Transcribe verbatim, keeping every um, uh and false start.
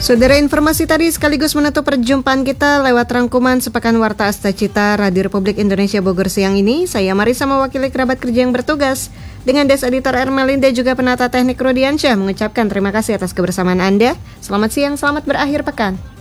Saudara, informasi tadi sekaligus menutup perjumpaan kita lewat rangkuman sepekan Warta Astacita Radio Republik Indonesia Bogor siang ini. Saya Marisa mewakili kerabat kerja yang bertugas dengan Des Editor Ermelinda juga penata teknik Rodiansyah mengucapkan terima kasih atas kebersamaan Anda. Selamat siang, selamat berakhir pekan.